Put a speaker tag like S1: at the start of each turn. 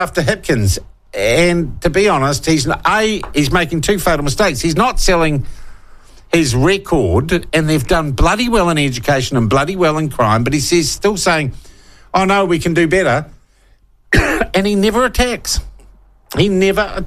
S1: after Hipkins. And to be honest, he's making two fatal mistakes. He's not selling his record, and they've done bloody well in education and bloody well in crime, but he's still saying, oh, no, we can do better. And he never attacks.